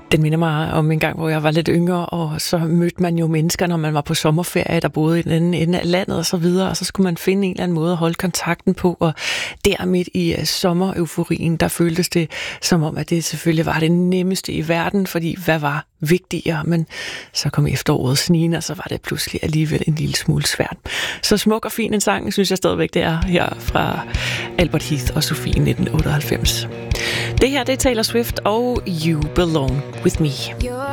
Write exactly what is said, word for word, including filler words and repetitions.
Den minder mig om en gang, hvor jeg var lidt yngre, og så mødte man jo mennesker, når man var på sommerferie, der boede i den anden ende af landet og så videre, og så skulle man finde en eller anden måde at holde kontakten på, og der midt i uh, sommereuforien, der føltes det som om, at det selvfølgelig var det nemmeste i verden, fordi hvad var vigtigere, men så kom efteråret snigende, og så var det pludselig alligevel en lille smule svært. Så smuk og fin en sang, synes jeg stadigvæk, det er her fra Albert Heath og Sofie nitten otteoghalvfems. Det her, det er Taylor Swift og You Belong With Me. You're